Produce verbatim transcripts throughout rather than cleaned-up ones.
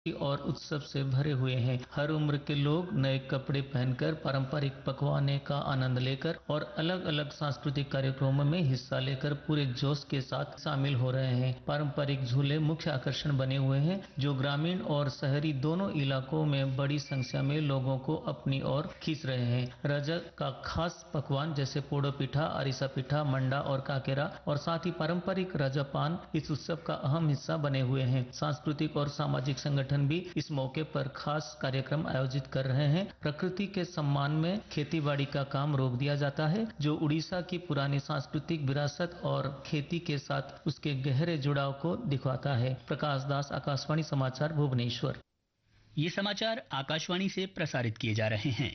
और उत्सव से भरे हुए हैं। हर उम्र के लोग नए कपड़े पहनकर पारंपरिक पकवाने का आनंद लेकर और अलग अलग सांस्कृतिक कार्यक्रमों में हिस्सा लेकर पूरे जोश के साथ शामिल हो रहे हैं। पारंपरिक झूले मुख्य आकर्षण बने हुए हैं, जो ग्रामीण और शहरी दोनों इलाकों में बड़ी संख्या में लोगों को अपनी ओर खींच रहे हैं। रजत का खास पकवान जैसे पोड़ो पिठा, अरिसा पिठा, मंडा और काकेरा और साथ ही पारंपरिक रजपान इस उत्सव का अहम हिस्सा बने हुए हैं। सांस्कृतिक और सामाजिक संगठन भी इस मौके पर खास कार्यक्रम आयोजित कर रहे हैं। प्रकृति के सम्मान में खेतीबाड़ी का काम रोक दिया जाता है, जो उड़ीसा की पुरानी सांस्कृतिक विरासत और खेती के साथ उसके गहरे जुड़ाव को दिखाता है। प्रकाश दास, आकाशवाणी समाचार, भुवनेश्वर। ये समाचार आकाशवाणी से प्रसारित किए जा रहे हैं।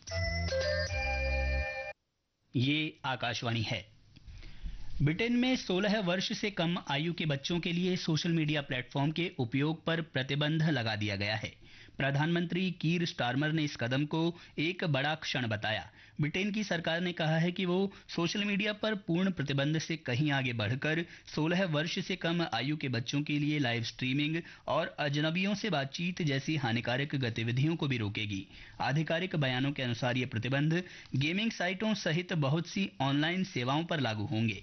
ये आकाशवाणी है। ब्रिटेन में सोलह वर्ष से कम आयु के बच्चों के लिए सोशल मीडिया प्लेटफॉर्म के उपयोग पर प्रतिबंध लगा दिया गया है। प्रधानमंत्री कीर स्टारमर ने इस कदम को एक बड़ा क्षण बताया। ब्रिटेन की सरकार ने कहा है कि वो सोशल मीडिया पर पूर्ण प्रतिबंध से कहीं आगे बढ़कर सोलह वर्ष से कम आयु के बच्चों के लिए लाइव स्ट्रीमिंग और अजनबियों से बातचीत जैसी हानिकारक गतिविधियों को भी रोकेगी। आधिकारिक बयानों के अनुसार ये प्रतिबंध गेमिंग साइटों सहित बहुत सी ऑनलाइन सेवाओं पर लागू होंगे।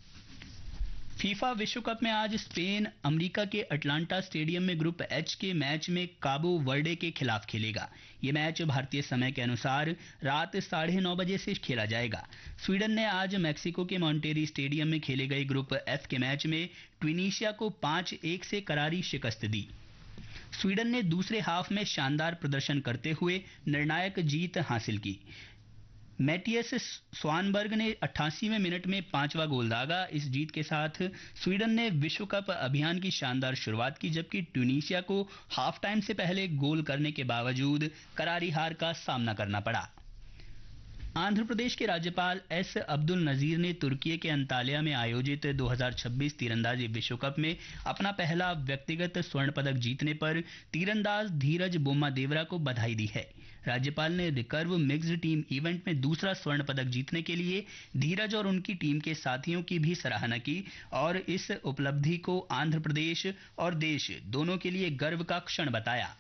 फीफा विश्व कप में आज स्पेन अमेरिका के अटलांटा स्टेडियम में ग्रुप एच के मैच में काबो वर्डे के खिलाफ खेलेगा। ये मैच भारतीय समय के अनुसार रात साढ़े नौ बजे से खेला जाएगा। स्वीडन ने आज मैक्सिको के मॉन्टेरी स्टेडियम में खेले गए ग्रुप एफ के मैच में ट्यूनीशिया को पाँच एक से करारी शिकस्त दी। स्वीडन ने दूसरे हाफ में शानदार प्रदर्शन करते हुए निर्णायक जीत हासिल की। मैटियस स्वानबर्ग ने अट्ठासीवें मिनट में पांचवा गोल दागा। इस जीत के साथ स्वीडन ने विश्व कप अभियान की शानदार शुरुआत की, जबकि ट्यूनीशिया को हाफ टाइम से पहले गोल करने के बावजूद करारी हार का सामना करना पड़ा। आंध्र प्रदेश के राज्यपाल एस अब्दुल नजीर ने तुर्की के अंताल्या में आयोजित दो हज़ार छब्बीस तीरंदाजी विश्व कप में अपना पहला व्यक्तिगत स्वर्ण पदक जीतने पर तीरंदाज धीरज बोम्मादेवरा को बधाई दी है। राज्यपाल ने रिकर्व मिक्स्ड टीम इवेंट में दूसरा स्वर्ण पदक जीतने के लिए धीरज और उनकी टीम के साथियों की भी सराहना की और इस उपलब्धि को आंध्र प्रदेश और देश दोनों के लिए गर्व का क्षण बताया।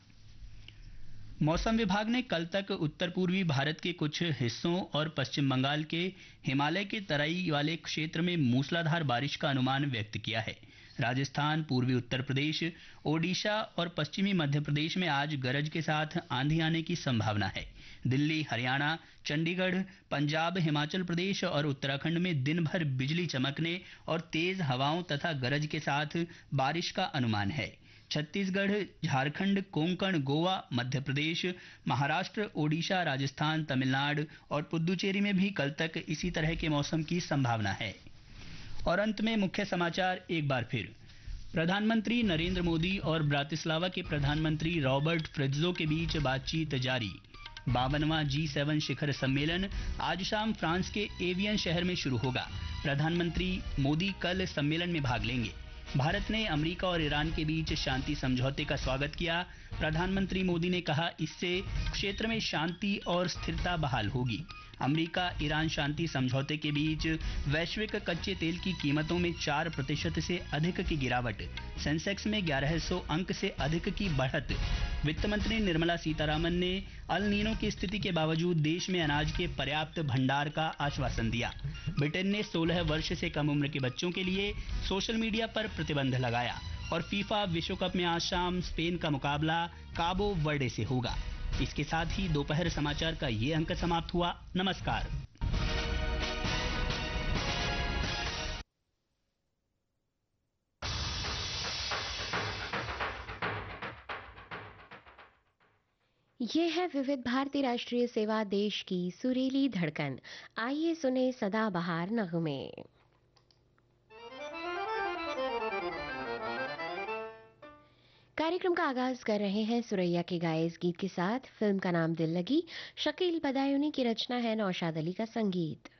मौसम विभाग ने कल तक उत्तर पूर्वी भारत के कुछ हिस्सों और पश्चिम बंगाल के हिमालय के तराई वाले क्षेत्र में मूसलाधार बारिश का अनुमान व्यक्त किया है। राजस्थान, पूर्वी उत्तर प्रदेश, ओडिशा और पश्चिमी मध्य प्रदेश में आज गरज के साथ आंधी आने की संभावना है। दिल्ली, हरियाणा, चंडीगढ़, पंजाब, हिमाचल प्रदेश और उत्तराखंड में दिन भर बिजली चमकने और तेज हवाओं तथा गरज के साथ बारिश का अनुमान है। छत्तीसगढ़, झारखंड, कोंकण, गोवा, मध्य प्रदेश, महाराष्ट्र, ओडिशा, राजस्थान, तमिलनाडु और पुदुचेरी में भी कल तक इसी तरह के मौसम की संभावना है। और अंत में मुख्य समाचार एक बार फिर। प्रधानमंत्री नरेंद्र मोदी और ब्रातिस्लावा के प्रधानमंत्री रॉबर्ट फित्जो के बीच बातचीत जारी। बावनवां जी सेवन शिखर सम्मेलन आज शाम फ्रांस के एवियन शहर में शुरू होगा। प्रधानमंत्री मोदी कल सम्मेलन में भाग लेंगे। भारत ने अमेरिका और ईरान के बीच शांति समझौते का स्वागत किया। प्रधानमंत्री मोदी ने कहा, इससे क्षेत्र में शांति और स्थिरता बहाल होगी। अमेरिका ईरान शांति समझौते के बीच वैश्विक कच्चे तेल की कीमतों में चार प्रतिशत से अधिक की गिरावट, सेंसेक्स में ग्यारह सौ अंक से अधिक की बढ़त। वित्त मंत्री निर्मला सीतारामन ने अल नीनो की स्थिति के बावजूद देश में अनाज के पर्याप्त भंडार का आश्वासन दिया। ब्रिटेन ने सोलह वर्ष से कम उम्र के बच्चों के लिए सोशल मीडिया पर प्रतिबंध लगाया। और फीफा विश्व कप में आज शाम स्पेन का मुकाबला काबो वर्डे से होगा। इसके साथ ही दोपहर समाचार का ये अंक समाप्त हुआ। नमस्कार। ये है विविध भारती राष्ट्रीय सेवा, देश की सुरीली धड़कन। आइए सुने सदाबहार नगमे। कार्यक्रम का आगाज कर रहे हैं सुरैया के गाए इस गीत के साथ। फिल्म का नाम दिल लगी, शकील बदायूनी की रचना है, नौशाद अली का संगीत।